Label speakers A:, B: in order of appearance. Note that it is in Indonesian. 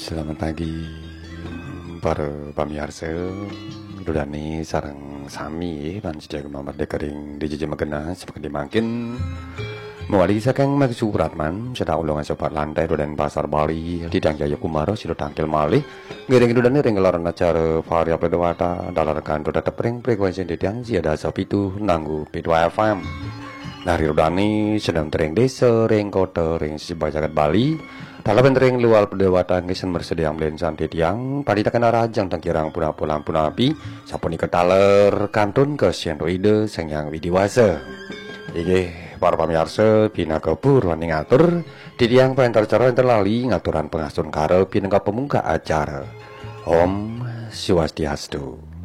A: Selamat pagi para pamirsa. Dudani sareng sami lan sedaya kemamat dekering di jejak megena seperti makin mewali sakang magsuratman sedang ulungan sobat lantai dan pasar Bali didang Jaya Kumaro sido tangkil malih ngiring dudani ring gelaran acara variabel dewata dalar kanto tetep ring frekuensi didang siada sapitu nanggu P2 FM dari dudani sedang tering desa ring kota ring sibah jagat Bali dalam ring luar pedewatan ngisen bersedia melensan titiang pada kena rajang tangkirang puna-puna api sapuni ketaler kantun ke siendoide sengyang widiwasa iki para pamirsa bina kebur wani ngatur titiang pentar cara terlali ngaturan pengasun karel bina pemungka acara Om Swastiastu.